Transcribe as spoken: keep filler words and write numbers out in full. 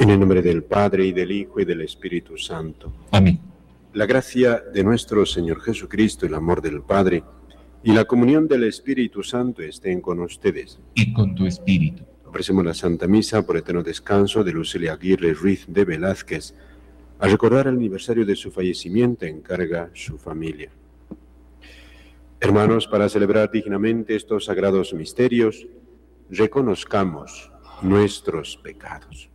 En el nombre del Padre, y del Hijo, y del Espíritu Santo. Amén. La gracia de nuestro Señor Jesucristo, el amor del Padre, y la comunión del Espíritu Santo estén con ustedes. Y con tu espíritu. Ofrecemos la Santa Misa por eterno descanso de Lucelia Aguirre Ruiz de Velázquez. Al recordar el aniversario de su fallecimiento, encarga su familia. Hermanos, para celebrar dignamente estos sagrados misterios, reconozcamos nuestros pecados.